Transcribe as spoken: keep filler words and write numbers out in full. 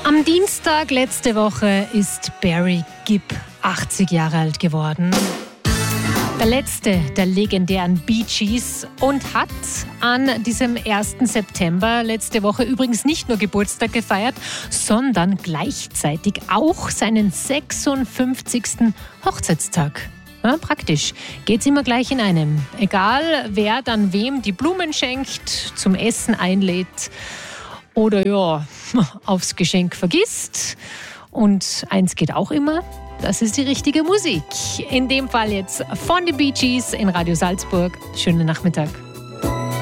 Am Dienstag letzte Woche ist Barry Gibb achtzig Jahre alt geworden. Der letzte der legendären Bee Gees und hat an diesem ersten September letzte Woche übrigens nicht nur Geburtstag gefeiert, sondern gleichzeitig auch seinen sechsundfünfzigsten Hochzeitstag. Ja, praktisch. Geht's immer gleich in einem. Egal, wer dann wem die Blumen schenkt, zum Essen einlädt oder ja, aufs Geschenk vergisst. Und eins geht auch immer, das ist die richtige Musik. In dem Fall jetzt von den Bee Gees in Radio Salzburg. Schönen Nachmittag.